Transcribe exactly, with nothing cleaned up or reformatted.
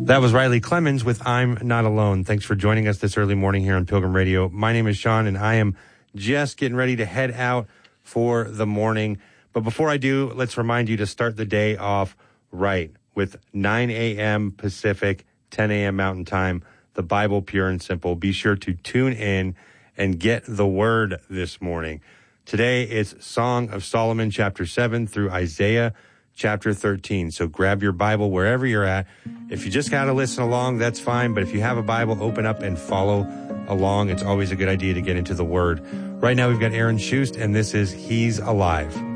That was Riley Clemens with I'm Not Alone. Thanks for joining us this early morning here on Pilgrim Radio. My name is Sean, and I am just getting ready to head out for the morning. But before I do, let's remind you to start the day off right with nine a.m. Pacific, ten a.m. Mountain Time, the Bible Pure and Simple. Be sure to tune in and get the word this morning. Today it's Song of Solomon, chapter seven, through Isaiah chapter thirteen. So grab your Bible wherever you're at. If you just got to listen along, that's fine. But if you have a Bible, open up and follow along. It's always a good idea to get into the Word. Right now we've got Aaron Schust, and this is He's Alive.